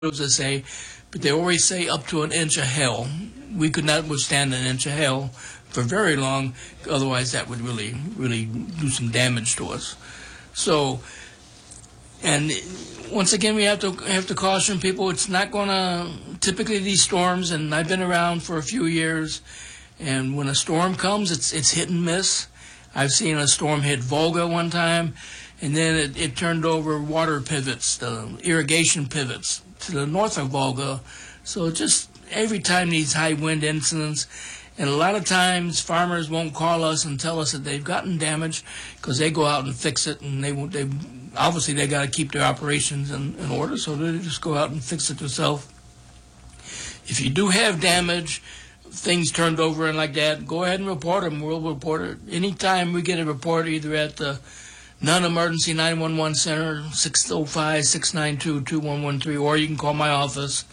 as they say, but they always say up to an inch of hail. We could not withstand an inch of hail for very long, otherwise that would really do some damage to us. So, and once again, we have to caution people. It's not going to, typically these storms, and I've been around for a few years, and when a storm comes, it's hit and miss. I've seen a storm hit Volga one time, and then it turned over water pivots, the irrigation pivots to the north of Volga. So just every time these high wind incidents, and a lot of times farmers won't call us and tell us that they've gotten damage because they go out and fix it, and they obviously they got to keep their operations in order, so they just go out and fix it themselves. If you do have damage, things turned over and like that, go ahead and report them. We'll report it. Anytime we get a report, either at the Non-Emergency 911 Center, 605-692-2113, or you can call my office,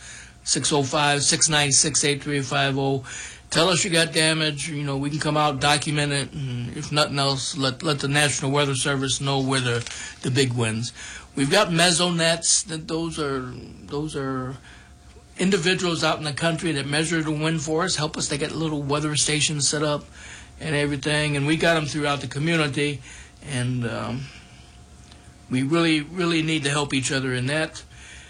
605-696-8350. Tell us you got damage. You know, we can come out, document it, and if nothing else, let the National Weather Service know where the big winds. We've got mesonets. Those are individuals out in the country that measure the wind for us, help us. They get little weather stations set up and everything, and we got them throughout the community, and we really need to help each other in that.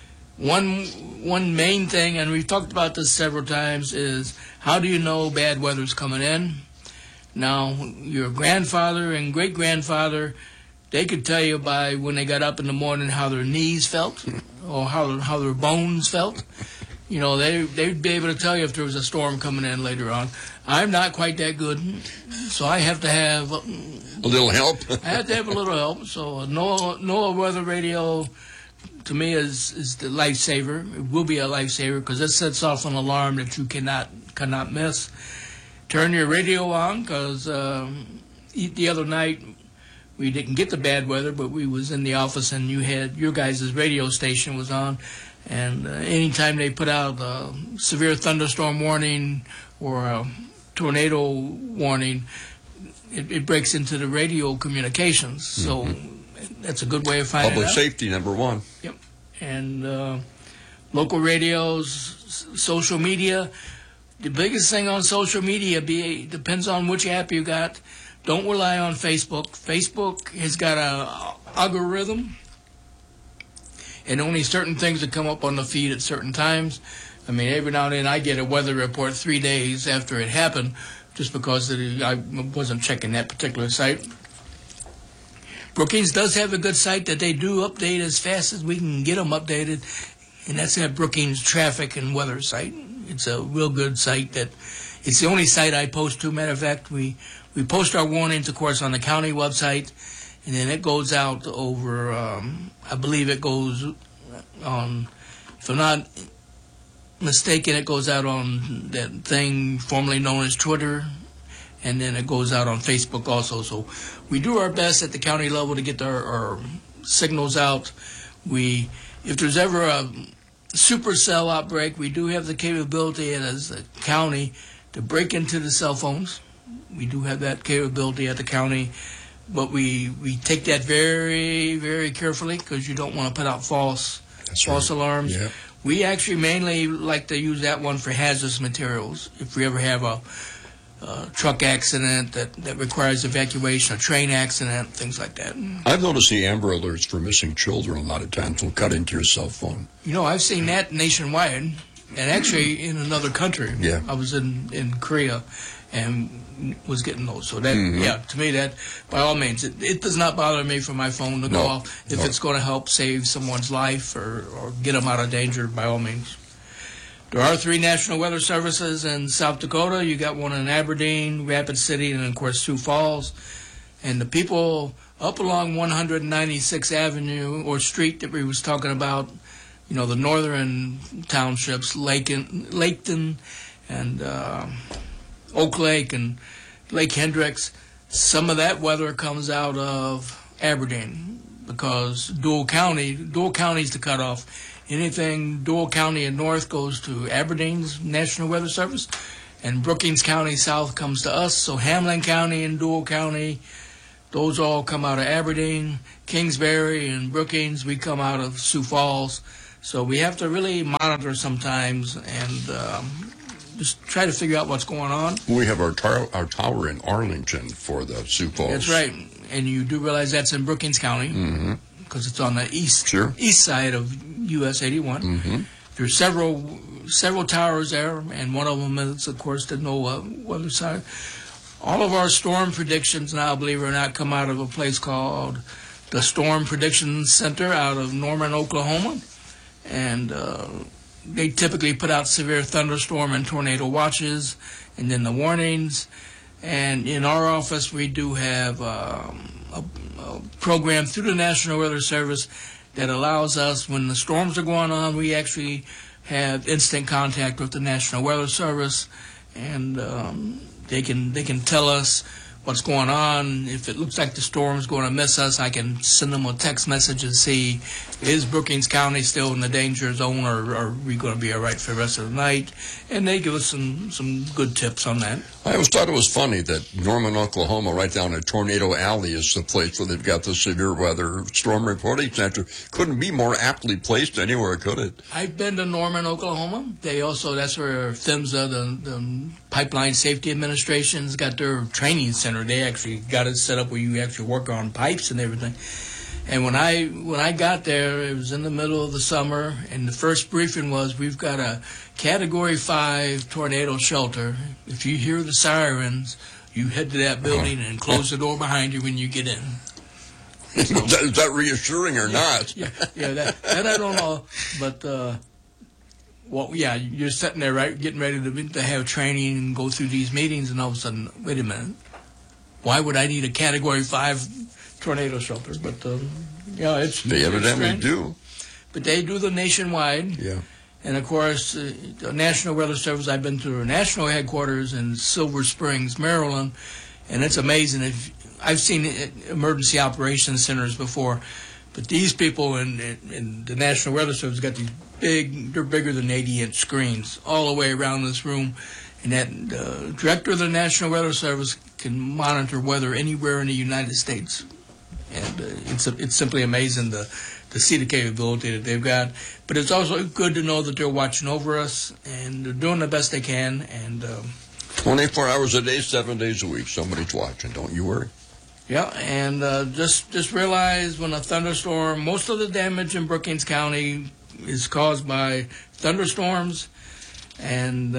One main thing, and we've talked about this several times, is how do you know bad weather's coming in? Now, your grandfather and great-grandfather, they could tell you by when they got up in the morning how their knees felt or how their bones felt. You know, they'd be able to tell you if there was a storm coming in later on. I'm not quite that good, so I have to have a little help. I have to have a little help. So NOAA Weather Radio, to me, is the lifesaver. It will be a lifesaver because it sets off an alarm that you cannot miss. Turn your radio on because the other night we didn't get the bad weather, but we was in the office and you had your guys' radio station was on. And anytime they put out a severe thunderstorm warning or a tornado warning, it breaks into the radio communications. So that's a good way of finding Public out. Safety, number one. Yep. And local radios, social media. The biggest thing on social media depends on which app you got. Don't rely on Facebook. Facebook has got an algorithm, and only certain things that come up on the feed at certain times. I mean, every now and then I get a weather report 3 days after it happened just because I wasn't checking that particular site. Brookings does have a good site that they do update as fast as we can get them updated, and that's that Brookings Traffic and Weather site. It's a real good site. It's the only site I post to. Matter of fact, we post our warnings, of course, on the county website, and then it goes out over, I believe it goes on, if I'm not mistaken, it goes out on that thing formerly known as Twitter, and then it goes out on Facebook also. So we do our best at the county level to get our signals out. If there's ever a supercell outbreak, we do have the capability as a county to break into the cell phones. We do have that capability at the county, but we take that very, very carefully because you don't want to put out false alarms. Yeah. We actually mainly like to use that one for hazardous materials. If we ever have a truck accident that requires evacuation, a train accident, things like that. I've noticed the Amber Alerts for missing children a lot of times will cut into your cell phone. You know, I've seen that nationwide, and actually in another country. Yeah. I was in Korea and was getting those. So that, yeah, to me that, by all means, it does not bother me for my phone to go off. If it's going to help save someone's life or get them out of danger, by all means. There are 3 National Weather Services in South Dakota. You got one in Aberdeen, Rapid City, and, of course, Sioux Falls. And the people up along 196th Avenue or street that we was talking about, you know, the northern townships, Laketon and Oak Lake and Lake Hendricks, some of that weather comes out of Aberdeen because Dual County's the cutoff. Anything Dual County and north goes to Aberdeen's National Weather Service, and Brookings County south comes to us. So Hamlin County and Dual County, those all come out of Aberdeen. Kingsbury and Brookings, we come out of Sioux Falls. So we have to really monitor sometimes and just try to figure out what's going on. We have our tower in Arlington for the Sioux Falls. That's right. And you do realize that's in Brookings County because it's on the east side of US 81. There's several towers there, and one of them is, of course, the NOAA weather side. All of our storm predictions now, believe it or not, come out of a place called the Storm Prediction Center out of Norman, Oklahoma. And they typically put out severe thunderstorm and tornado watches and then the warnings. And in our office, we do have a program through the National Weather Service that allows us, when the storms are going on, we actually have instant contact with the National Weather Service, and they can tell us what's going on. If it looks like the storm's going to miss us, I can send them a text message and see, is Brookings County still in the danger zone, or are we going to be all right for the rest of the night? And they give us some good tips on that. I always thought it was funny that Norman, Oklahoma, right down at Tornado Alley, is the place where they've got the severe weather storm reporting center. Couldn't be more aptly placed anywhere, could it? I've been to Norman, Oklahoma. That's where PHMSA, the Pipeline Safety Administration's got their training center. They actually got it set up where you actually work on pipes and everything. And when I got there, it was in the middle of the summer, and the first briefing was, we've got a Category 5 tornado shelter. If you hear the sirens, you head to that building and close the door behind you when you get in. So, is that reassuring or not? Yeah, that I don't know, but you're sitting there, right, getting ready to have training and go through these meetings, and all of a sudden, wait a minute, why would I need a Category 5 tornado shelter? But it's they evidently strange. do. But they do the nationwide. Yeah. And of course, the National Weather Service, I've been to their national headquarters in Silver Springs, Maryland, and it's amazing. I've seen emergency operations centers before, but these people in the National Weather Service got these they're bigger than 80-inch screens all the way around this room. And that director of the National Weather Service can monitor weather anywhere in the United States. And it's simply amazing to see the capability that they've got. But it's also good to know that they're watching over us, and they're doing the best they can. And 24 hours a day, 7 days a week, somebody's watching. Don't you worry. Yeah, and just realize when a thunderstorm, most of the damage in Brookings County is caused by thunderstorms and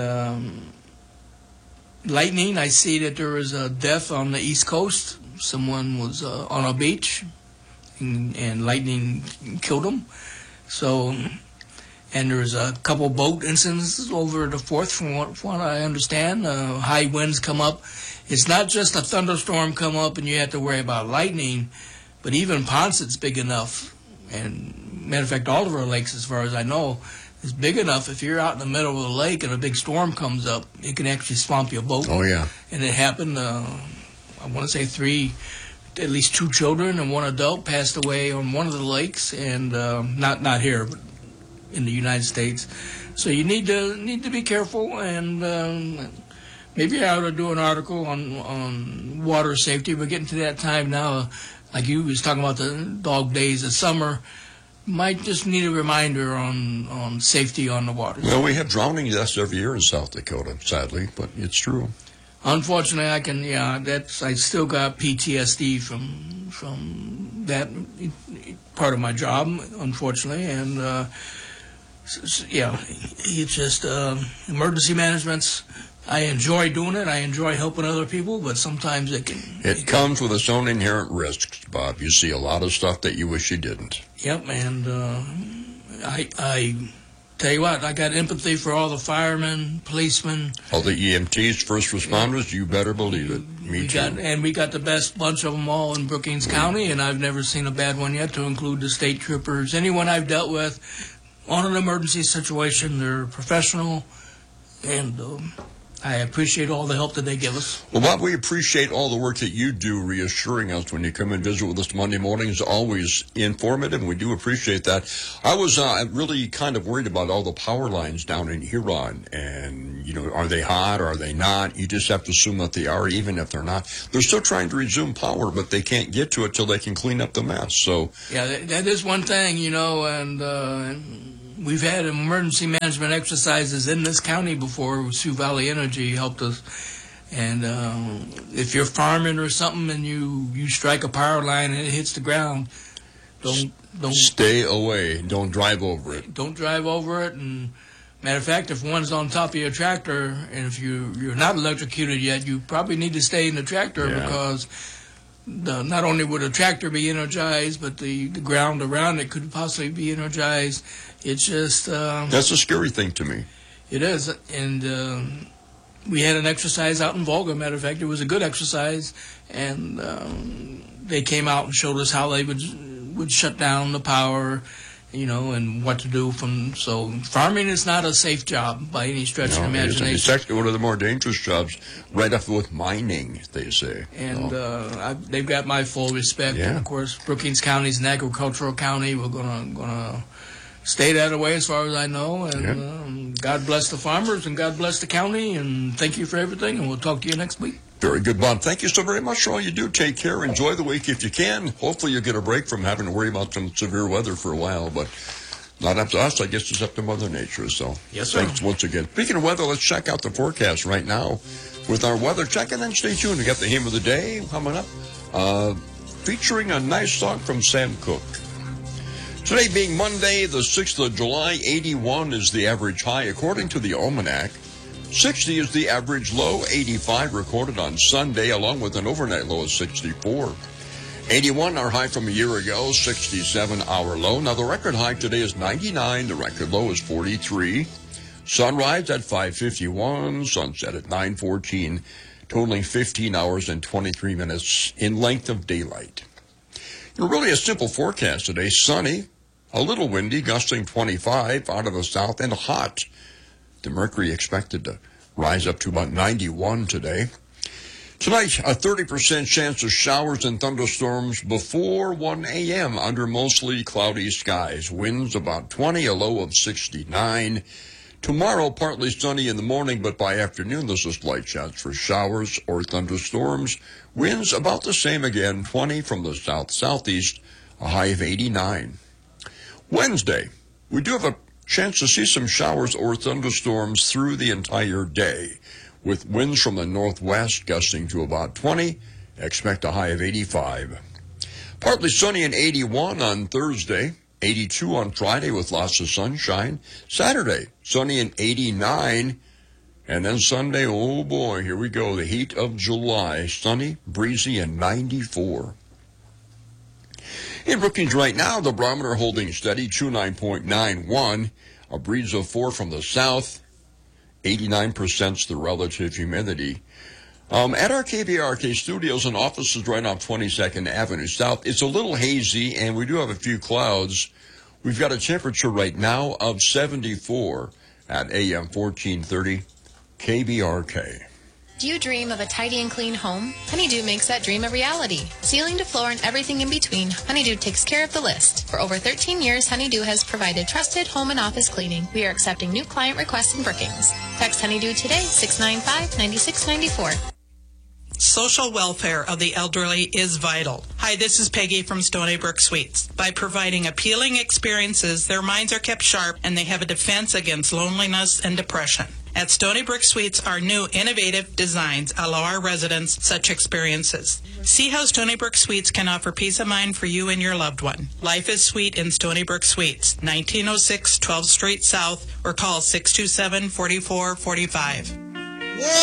lightning. I see that there was a death on the East Coast. Someone was on a beach, and lightning killed him. So, and there's a couple boat incidents over the 4th, from what I understand. High winds come up. It's not just a thunderstorm come up and you have to worry about lightning, but even Poncet's big enough. And matter of fact, all of our lakes, as far as I know, is big enough. If you're out in the middle of the lake and a big storm comes up, it can actually swamp your boat. Oh, yeah. And it happened, I want to say at least 2 children and 1 adult passed away on one of the lakes, and not here, but in the United States. So you need to be careful, and maybe I ought to do an article on water safety. We're getting to that time now, like you was talking about the dog days of summer. Might just need a reminder on safety on the water. Well, we have drowning deaths every year in South Dakota, sadly, but it's true. Unfortunately, I still got PTSD from that part of my job, unfortunately, and it's just emergency management's. I enjoy doing it. I enjoy helping other people, but sometimes it comes with its own inherent risks, Bob. You see a lot of stuff that you wish you didn't. Yep, and I tell you what, I got empathy for all the firemen, policemen. All the EMTs, first responders, you better believe it. Me too. We got the best bunch of them all in Brookings County, and I've never seen a bad one yet, to include the state troopers. Anyone I've dealt with on an emergency situation, they're professional, and I appreciate all the help that they give us. Well, Bob, we appreciate all the work that you do reassuring us when you come and visit with us Monday mornings. Always informative, and we do appreciate that. I was really kind of worried about all the power lines down in Huron, and, are they hot or are they not? You just have to assume that they are, even if they're not. They're still trying to resume power, but they can't get to it till they can clean up the mess. So yeah, that is one thing, and we've had emergency management exercises in this county before. Sioux Valley Energy helped us. And if you're farming or something and you strike a power line and it hits the ground, don't stay away. Don't drive over it. Don't drive over it. And matter of fact, if one's on top of your tractor and if you're not electrocuted yet, you probably need to stay in the tractor because not only would a tractor be energized, but the ground around it could possibly be energized. It's just that's a scary thing to me. It is, and we had an exercise out in Volga. Matter of fact, it was a good exercise, and they came out and showed us how they would shut down the power, and what to do so farming is not a safe job by any stretch of imagination. It's actually one of the more dangerous jobs, right up with mining, they say. And they've got my full respect. Yeah. And of course, Brookings County is an agricultural county. We're gonna stay that way as far as I know. And God bless the farmers and God bless the county. And thank you for everything. And we'll talk to you next week. Very good, Bob. Thank you so very much for all you do. Take care. Enjoy the week if you can. Hopefully you'll get a break from having to worry about some severe weather for a while, but not up to us. I guess it's up to Mother Nature. So yes, sir. Thanks once again. Speaking of weather, let's check out the forecast right now with our weather check, and then stay tuned. We got the hymn of the day coming up, featuring a nice song from Sam Cooke. Today being Monday, the 6th of July, 81 is the average high according to the almanac. 60 is the average low, 85 recorded on Sunday, along with an overnight low of 64. 81, our high from a year ago, 67 our low. Now the record high today is 99, the record low is 43. Sunrise at 5:51, sunset at 9:14, totaling 15 hours and 23 minutes in length of daylight. Really a simple forecast today, sunny, a little windy, gusting 25 out of the south, and hot. The mercury expected to rise up to about 91 today. Tonight, a 30% chance of showers and thunderstorms before 1 a.m. under mostly cloudy skies. Winds about 20, a low of 69. Tomorrow, partly sunny in the morning, but by afternoon, there's a slight chance for showers or thunderstorms. Winds about the same again, 20 from the south-southeast, a high of 89. Wednesday, we do have a chance to see some showers or thunderstorms through the entire day, with winds from the northwest gusting to about 20. Expect a high of 85. Partly sunny and 81 on Thursday, 82 on Friday with lots of sunshine. Saturday, sunny and 89. And then Sunday, oh boy, here we go, the heat of July, sunny, breezy, and 94. In Brookings right now, the barometer holding steady, 29.91, a breeze of 4 from the south, 89% the relative humidity. At our KBRK studios and offices right off 22nd Avenue South, it's a little hazy, and we do have a few clouds. We've got a temperature right now of 74 at AM 1430 KBRK. Do you dream of a tidy and clean home? Honeydew makes that dream a reality. Ceiling to floor and everything in between, Honeydew takes care of the list. For over 13 years, Honeydew has provided trusted home and office cleaning. We are accepting new client requests in Brookings. Text Honeydew today, 695-9694. Social welfare of the elderly is vital. Hi, this is Peggy from Stony Brook Suites. By providing appealing experiences, their minds are kept sharp and they have a defense against loneliness and depression. At Stony Brook Suites, our new innovative designs allow our residents such experiences. See how Stony Brook Suites can offer peace of mind for you and your loved one. Life is sweet in Stony Brook Suites, 1906 12th Street South, or call 627-4445.